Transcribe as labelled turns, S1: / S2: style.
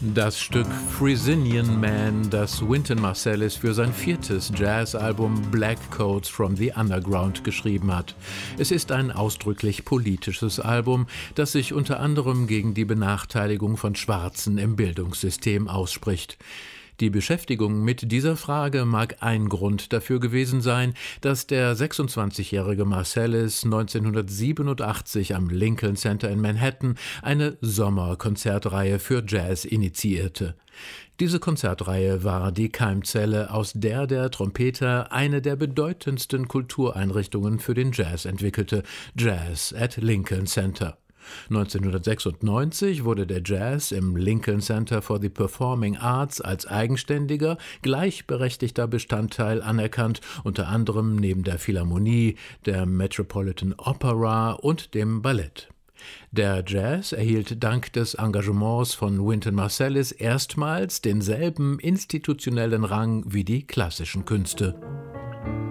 S1: Das Stück Frisian Man, das Wynton Marsalis für sein 4. Jazzalbum Black Coats from the Underground geschrieben hat. Es ist ein ausdrücklich politisches Album, das sich unter anderem gegen die Benachteiligung von Schwarzen im Bildungssystem ausspricht. Die Beschäftigung mit dieser Frage mag ein Grund dafür gewesen sein, dass der 26-jährige Marsalis 1987 am Lincoln Center in Manhattan eine Sommerkonzertreihe für Jazz initiierte. Diese Konzertreihe war die Keimzelle, aus der der Trompeter eine der bedeutendsten Kultureinrichtungen für den Jazz entwickelte: Jazz at Lincoln Center. 1996 wurde der Jazz im Lincoln Center for the Performing Arts als eigenständiger, gleichberechtigter Bestandteil anerkannt, unter anderem neben der Philharmonie, der Metropolitan Opera und dem Ballett. Der Jazz erhielt dank des Engagements von Wynton Marsalis erstmals denselben institutionellen Rang wie die klassischen Künste.